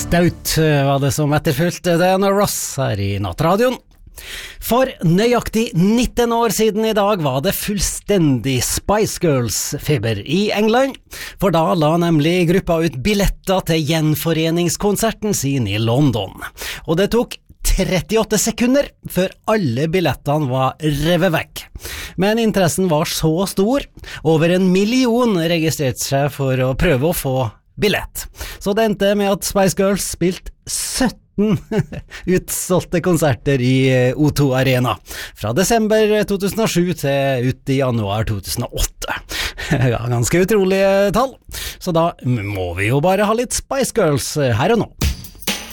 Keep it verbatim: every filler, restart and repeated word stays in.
Staut var det som etterfulgte Diana Ross her i Nattradioen. For nøyaktig nitten år siden i dag var det fullstendig Spice Girls-feber i England, for da la nemlig gruppa ut billetter til gjenforeningskonserten sin i London. Og det tok trettiåtte sekunder før alle billettene var revet vekk. Men interessen var så stor, over en million registrerte seg for å prøve å få billett. Så det endte med at Spice Girls spilte sytten utsolgte konserter i O to Arena fra desember to tusen og sju til ut i januar to tusen og åtte. Ja, ganske utrolige tall. Så da må vi jo bare ha litt Spice Girls her og nå.